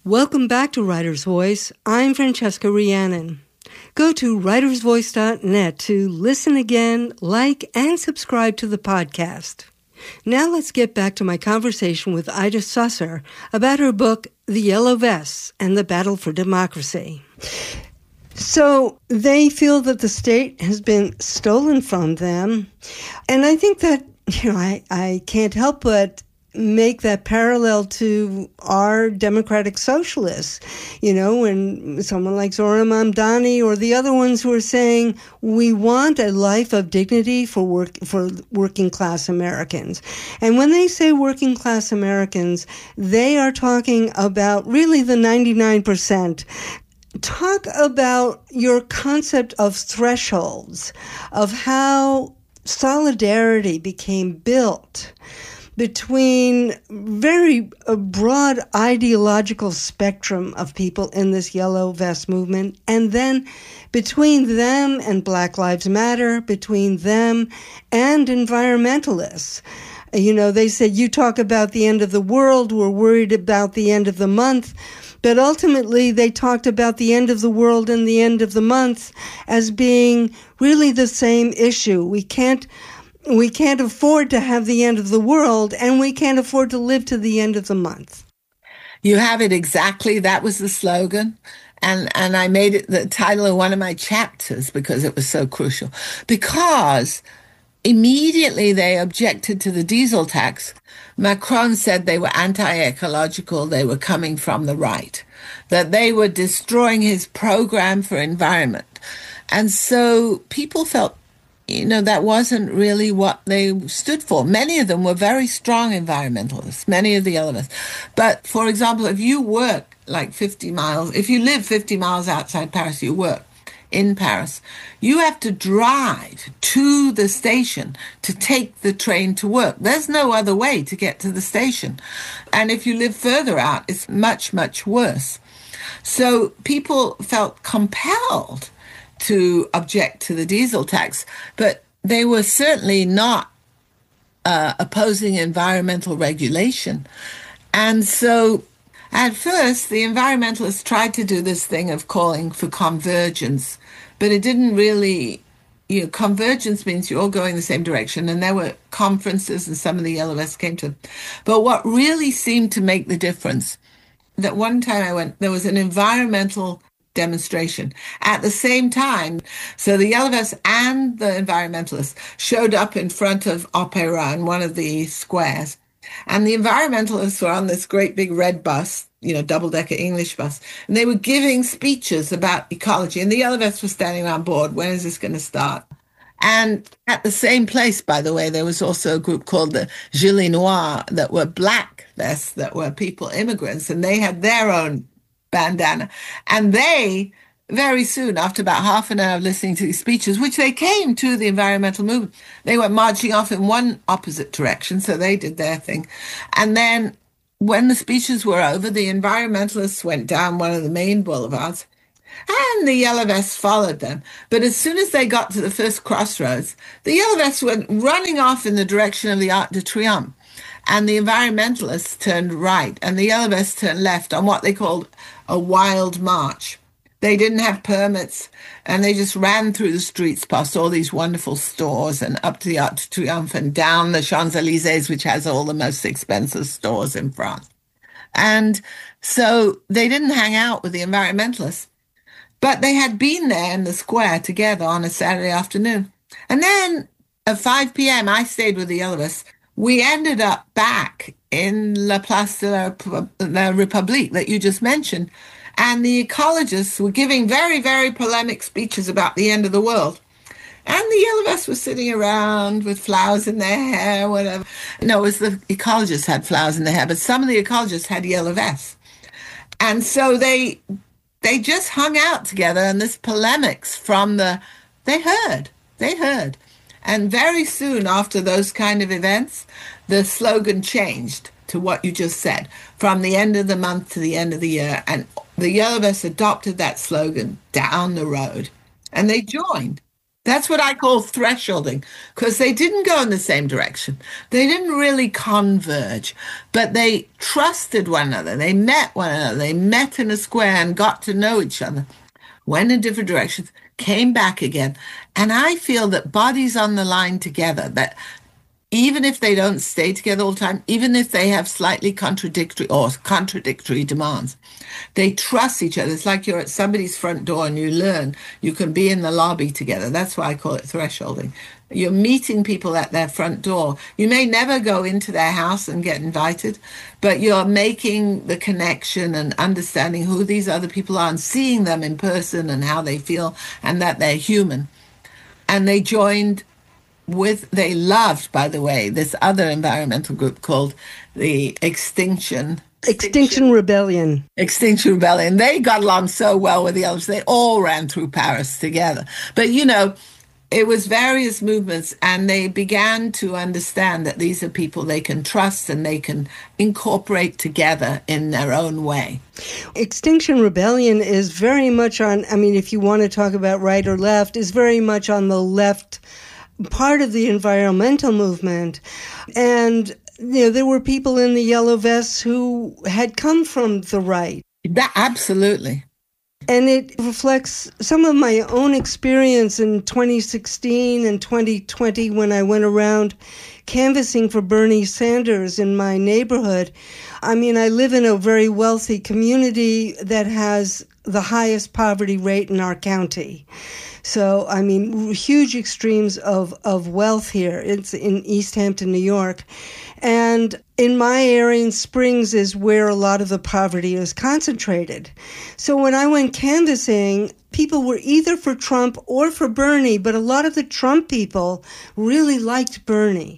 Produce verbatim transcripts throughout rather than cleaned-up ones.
Welcome back to Writer's Voice. I'm Francesca Rhiannon. Go to writers voice dot net to listen again, like, and subscribe to the podcast. Now let's get back to my conversation with Ida Susser about her book, The Yellow Vests and the Battle for Democracy. So they feel that the state has been stolen from them. And I think that, you know, I, I can't help but make that parallel to our democratic socialists, you know, when someone like Zohran Mamdani or the other ones who are saying we want a life of dignity for work for working class Americans. And when they say working class Americans, they are talking about really the ninety-nine percent. Talk about your concept of thresholds, of how solidarity became built between very a broad ideological spectrum of people in this yellow vest movement, and then between them and Black Lives Matter, between them and environmentalists. You know, they said, you talk about the end of the world, we're worried about the end of the month. But ultimately, they talked about the end of the world and the end of the month as being really the same issue. We can't We can't afford to have the end of the world, and we can't afford to live to the end of the month. You have it exactly. That was the slogan. And and I made it the title of one of my chapters because it was so crucial. Because immediately they objected to the diesel tax. Macron said they were anti-ecological, they were coming from the right, that they were destroying his program for environment. And so people felt, you know, that wasn't really what they stood for. Many of them were very strong environmentalists, many of the elements. But, for example, if you work like fifty miles, if you live fifty miles outside Paris, you work in Paris, you have to drive to the station to take the train to work. There's no other way to get to the station. And if you live further out, it's much, much worse. So people felt compelled to object to the diesel tax, but they were certainly not uh, opposing environmental regulation. And so at first, the environmentalists tried to do this thing of calling for convergence, but it didn't really, you know, convergence means you're all going the same direction, and there were conferences and some of the Yellow Vests came to them. But what really seemed to make the difference, that one time I went, there was an environmental demonstration at the same time. So the Yellow Vests and the environmentalists showed up in front of Opéra in one of the squares. And the environmentalists were on this great big red bus, you know, double-decker English bus, and they were giving speeches about ecology. And the Yellow Vests were standing around bored. When is this going to start? And at the same place, by the way, there was also a group called the Gilets Noirs that were black vests, that were people, immigrants, and they had their own bandana. And they, very soon, after about half an hour of listening to these speeches, which they came to the environmental movement, they went marching off in one opposite direction, so they did their thing. And then when the speeches were over, the environmentalists went down one of the main boulevards, and the Yellow Vests followed them. But as soon as they got to the first crossroads, the Yellow Vests went running off in the direction of the Arc de Triomphe. And the environmentalists turned right, and the Yellow Vests turned left on what they called a wild march. They didn't have permits, and they just ran through the streets past all these wonderful stores and up to the Arc de Triomphe and down the Champs-Élysées, which has all the most expensive stores in France. And so they didn't hang out with the environmentalists, but they had been there in the square together on a Saturday afternoon. And then at five p.m., I stayed with the Yellow Vests. We ended up back in La Place de la, la République that you just mentioned, and the ecologists were giving very, very polemic speeches about the end of the world. And the Yellow Vests were sitting around with flowers in their hair, whatever. No, it was the ecologists had flowers in their hair, but some of the ecologists had yellow vests. And so they they just hung out together, and this polemics from the, they heard, they heard. And very soon after those kind of events, the slogan changed to what you just said, from the end of the month to the end of the year. And the Yellow Vests adopted that slogan down the road, and they joined. That's what I call thresholding, because they didn't go in the same direction. They didn't really converge, but they trusted one another. They met one another. They met in a square and got to know each other, went in different directions, came back again. And I feel that bodies on the line together, that even if they don't stay together all the time, even if they have slightly contradictory or contradictory demands, they trust each other. It's like you're at somebody's front door and you learn you can be in the lobby together. That's why I call it thresholding. You're meeting people at their front door. You may never go into their house and get invited, but you're making the connection and understanding who these other people are and seeing them in person and how they feel and that they're human. And they joined with, they loved, by the way, this other environmental group called the Extinction Extinction Rebellion. Extinction Rebellion. They got along so well with the others. They all ran through Paris together. But, you know, it was various movements, and they began to understand that these are people they can trust and they can incorporate together in their own way. Extinction Rebellion is very much on, I mean, if you want to talk about right or left, is very much on the left part of the environmental movement. And, you know, there were people in the yellow vests who had come from the right. That, absolutely. And it reflects some of my own experience in twenty sixteen and twenty twenty when I went around canvassing for Bernie Sanders in my neighborhood. I mean, I live in a very wealthy community that has the highest poverty rate in our county. So, I mean, huge extremes of, of wealth here. It's in East Hampton, New York. And in my area in Springs is where a lot of the poverty is concentrated. So when I went canvassing, people were either for Trump or for Bernie, but a lot of the Trump people really liked Bernie.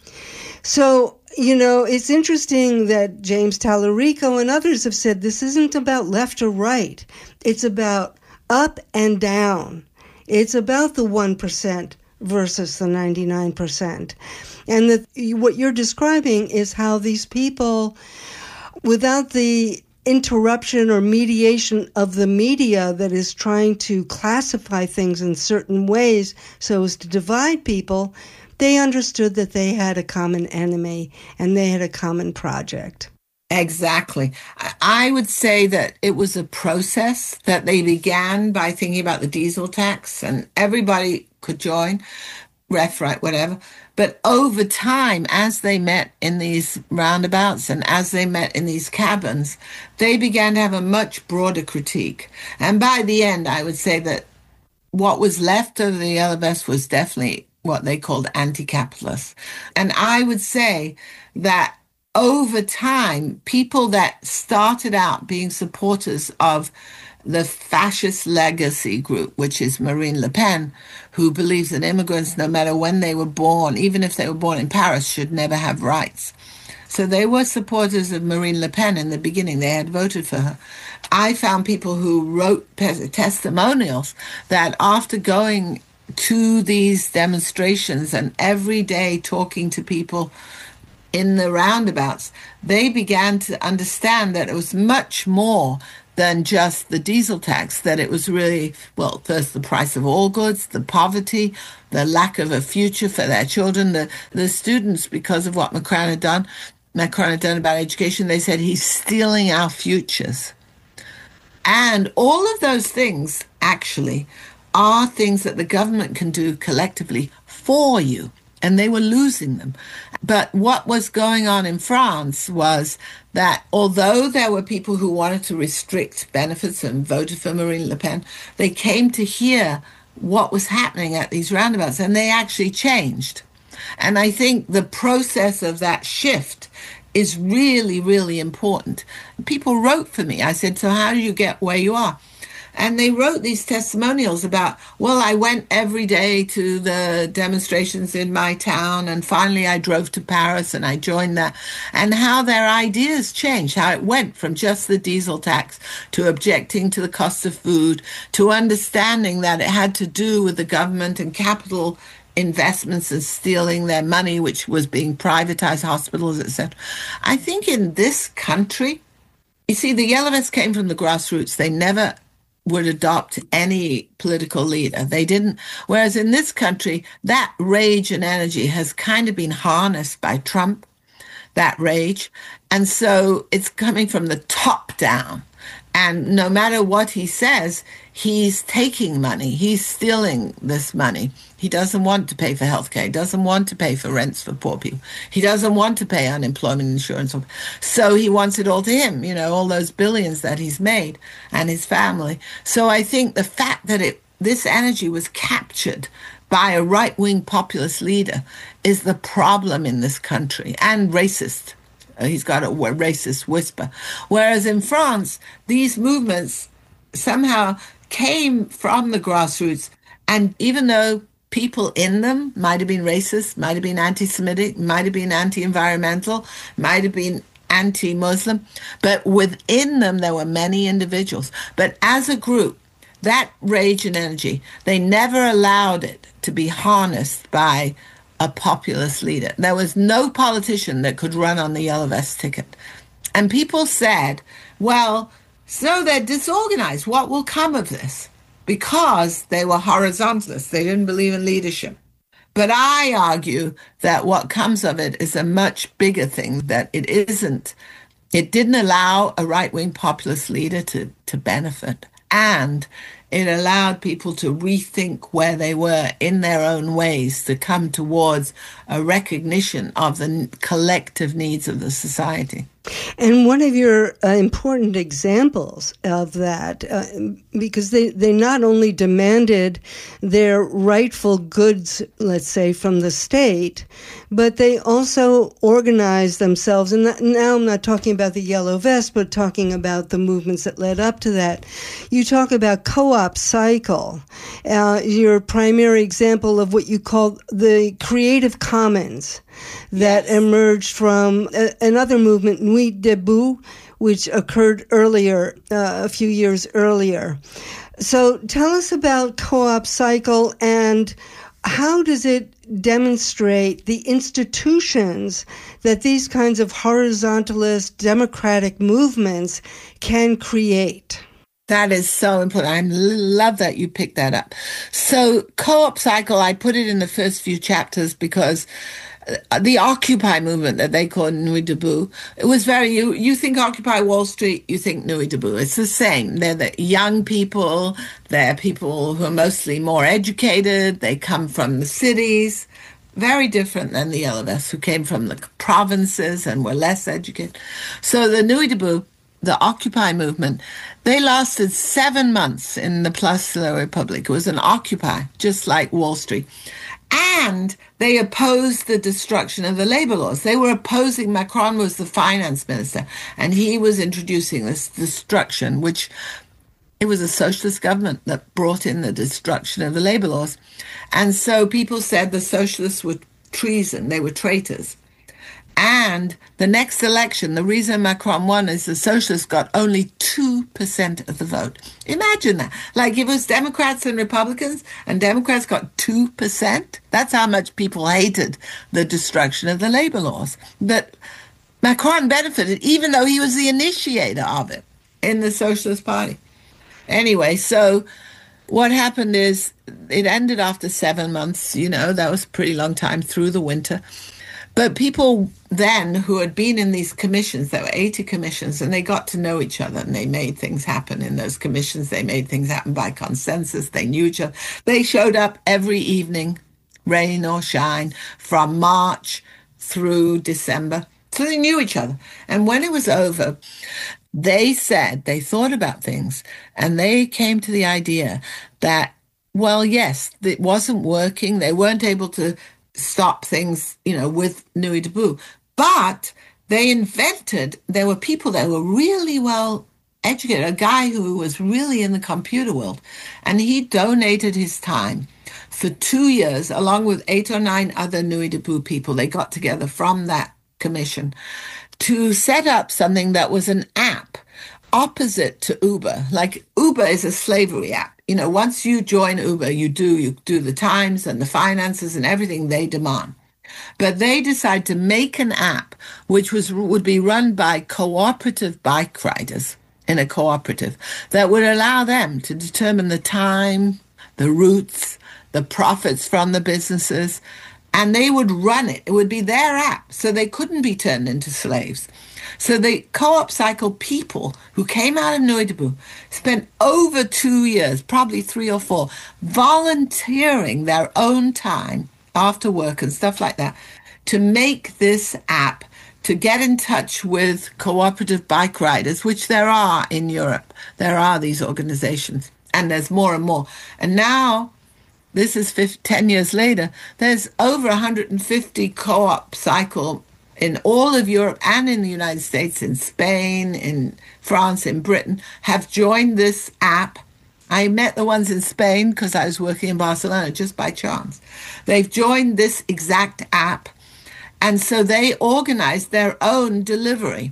So, you know, it's interesting that James Tallarico and others have said this isn't about left or right. It's about up and down. It's about the one percent versus the ninety-nine percent. And the, what you're describing is how these people, without the interruption or mediation of the media that is trying to classify things in certain ways so as to divide people, they understood that they had a common enemy and they had a common project. Exactly. I would say that it was a process that they began by thinking about the diesel tax, and everybody could join, ref, right, whatever. But over time, as they met in these roundabouts and as they met in these cabins, they began to have a much broader critique. And by the end, I would say that what was left of the yellow vest was definitely what they called anti-capitalist. And I would say that over time, people that started out being supporters of the fascist legacy group, which is Marine Le Pen, who believes that immigrants, no matter when they were born, even if they were born in Paris, should never have rights. So they were supporters of Marine Le Pen in the beginning. They had voted for her. I found people who wrote testimonials that after going to these demonstrations and every day talking to people in the roundabouts, they began to understand that it was much more than just the diesel tax, that it was really, well, first the price of all goods, the poverty, the lack of a future for their children, the, the students, because of what Macron had done, Macron had done about education, they said he's stealing our futures. And all of those things, actually, are things that the government can do collectively for you. And they were losing them. But what was going on in France was that although there were people who wanted to restrict benefits and voted for Marine Le Pen, they came to hear what was happening at these roundabouts, and they actually changed. And I think the process of that shift is really, really important. People wrote for me. I said, so how do you get where you are? And they wrote these testimonials about, well, I went every day to the demonstrations in my town, and finally I drove to Paris and I joined that, and how their ideas changed, how it went from just the diesel tax to objecting to the cost of food, to understanding that it had to do with the government and capital investments and stealing their money, which was being privatized, hospitals, et cetera. I think in this country, you see, the Yellow Vests came from the grassroots. They never would adopt any political leader. They didn't. Whereas in this country, that rage and energy has kind of been harnessed by Trump, that rage. And so it's coming from the top down. And no matter what he says, he's taking money. He's stealing this money. He doesn't want to pay for healthcare. He doesn't want to pay for rents for poor people. He doesn't want to pay unemployment insurance. So he wants it all to him, you know, all those billions that he's made and his family. So I think the fact that it this energy was captured by a right-wing populist leader is the problem in this country, and racist. Uh, he's got a racist whisper. Whereas in France, these movements somehow came from the grassroots. And even though people in them might have been racist, might have been anti-Semitic, might have been anti-environmental, might have been anti-Muslim, but within them there were many individuals. But as a group, that rage and energy, they never allowed it to be harnessed by a populist leader. There was no politician that could run on the yellow vest ticket. And people said, well, so they're disorganized. What will come of this? Because they were horizontalists. They didn't believe in leadership. But I argue that what comes of it is a much bigger thing, that it isn't. It didn't allow a right-wing populist leader to, to benefit. And it allowed people to rethink where they were in their own ways, to come towards a recognition of the collective needs of the society. And one of your uh, important examples of that, uh, because they, they not only demanded their rightful goods, let's say, from the state, but they also organized themselves. And now I'm not talking about the Yellow Vest, but talking about the movements that led up to that. You talk about Co-op Cycle, uh, your primary example of what you call the Creative Commons that yes. emerged from a, another movement, Nuit Debout, which occurred earlier, uh, a few years earlier. So tell us about Co-op Cycle, and how does it demonstrate the institutions that these kinds of horizontalist democratic movements can create? That is so important. I love that you picked that up. So Co-op Cycle, I put it in the first few chapters because the Occupy movement that they call Nuit Debout, it was very, you, you think Occupy Wall Street, you think Nuit Debout. It's the same. They're the young people. They're people who are mostly more educated. They come from the cities. Very different than the Yellow Vests, who came from the provinces and were less educated. So the Nuit Debout, the Occupy movement, they lasted seven months in the Place de la République. It was an Occupy, just like Wall Street. And they opposed the destruction of the labor laws. They were opposing, Macron was the finance minister, and he was introducing this destruction, which it was a socialist government that brought in the destruction of the labor laws. And so people said the socialists were treason, they were traitors. And the next election, the reason Macron won is the socialists got only two percent of the vote. Imagine that. Like, it was Democrats and Republicans, and Democrats got two percent. That's how much people hated the destruction of the labor laws. But Macron benefited, even though he was the initiator of it in the Socialist Party. Anyway, so what happened is it ended after seven months. You know, that was a pretty long time, through the winter. But people then who had been in these commissions, there were eighty commissions, and they got to know each other, and they made things happen in those commissions. They made things happen by consensus. They knew each other. They showed up every evening, rain or shine, from March through December. So they knew each other. And when it was over, they said, they thought about things, and they came to the idea that, well, yes, it wasn't working. They weren't able to stop things, you know, with Nuit Debout. But they invented, there were people that were really well educated, a guy who was really in the computer world, and he donated his time for two years, along with eight or nine other Nuit Debout people. They got together from that commission to set up something that was an app opposite to Uber. Like, Uber is a slavery app. You know, once you join Uber, you do, you do the times and the finances and everything they demand. But they decided to make an app which was would be run by cooperative bike riders. in a cooperative that would allow them to determine the time, the routes, the profits from the businesses, and they would run it. It would be their app, so they couldn't be turned into slaves. So the co-op cycle people who came out of Nuit Debout spent over two years, probably three or four, volunteering their own time after work and stuff like that to make this app, to get in touch with cooperative bike riders, which there are in Europe. There are these organizations, and there's more and more. And now, this is fifty, ten years later, there's over one hundred fifty co-op cycle in all of Europe and in the United States, in Spain, in France, in Britain, have joined this app. I met the ones in Spain because I was working in Barcelona just by chance. They've joined this exact app. And so they organized their own delivery.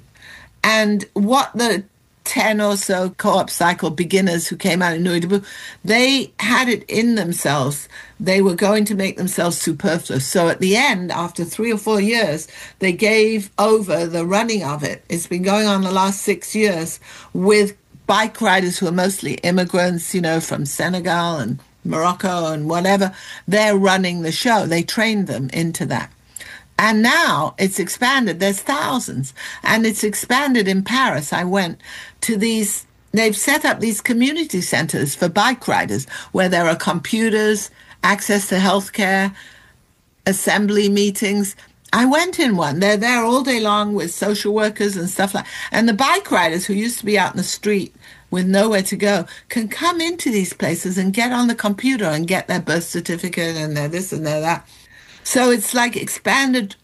And what the ten or so co-op cycle beginners who came out of Nuit Debout, they had it in themselves. They were going to make themselves superfluous. So at the end, after three or four years, they gave over the running of it. It's been going on the last six years with bike riders who are mostly immigrants, you know, from Senegal and Morocco and whatever. They're running the show. They trained them into that. And now it's expanded. There's thousands. And it's expanded in Paris. I went to these, they've set up these community centers for bike riders where there are computers, access to healthcare, assembly meetings. I went in one. They're there all day long with social workers and stuff like that. And the bike riders who used to be out in the street with nowhere to go can come into these places and get on the computer and get their birth certificate and their this and their that. So it's like expanded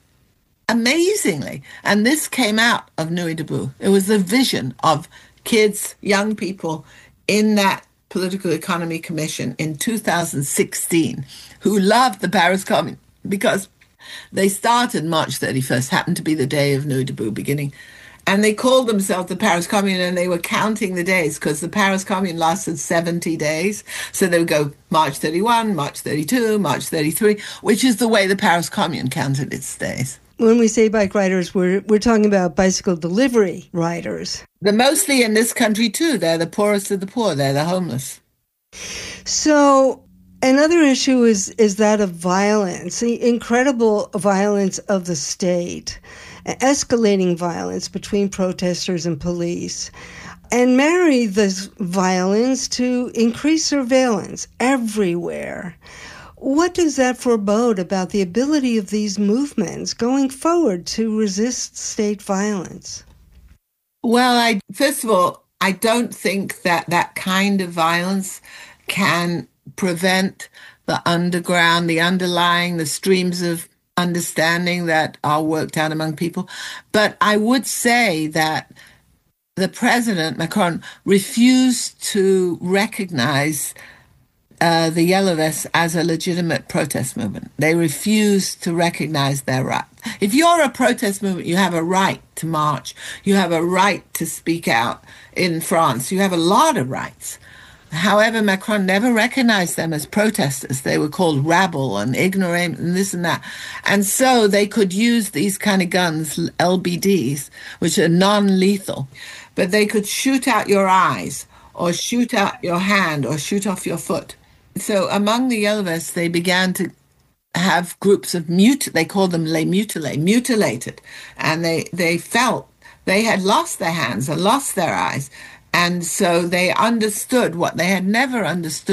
amazingly. And this came out of Nuit Debout. It was the vision of kids, young people in that Political Economy Commission in two thousand sixteen who loved the Paris Commune because they started March thirty-first, happened to be the day of Nuit Debout beginning. And they called themselves the Paris Commune, and they were counting the days because the Paris Commune lasted seventy days. So they would go March thirty-one, March thirty-two, March thirty-three, which is the way the Paris Commune counted its days. When we say bike riders, we're we're talking about bicycle delivery riders. They're mostly in this country, too. They're the poorest of the poor. They're the homeless. So another issue is, is that of violence, the incredible violence of the state, escalating violence between protesters and police, and marry this violence to increased surveillance everywhere. What does that forebode about the ability of these movements going forward to resist state violence? Well, I first of all, I don't think that that kind of violence can prevent the underground, the underlying, the streams of understanding that are worked out among people. But I would say that the president, Macron, refused to recognize uh, the Yellow Vests as a legitimate protest movement. They refused to recognize their right. If you're a protest movement, you have a right to march. You have a right to speak out in France. You have a lot of rights. However, Macron never recognized them as protesters. They were called rabble and ignorant and this and that. And so they could use these kind of guns, L B Ds, which are non-lethal, but they could shoot out your eyes or shoot out your hand or shoot off your foot. So among the Yellow Vests, they began to have groups of mut, they called them les mutilés, mutilated. And they, they felt they had lost their hands and lost their eyes. And so they understood what they had never understood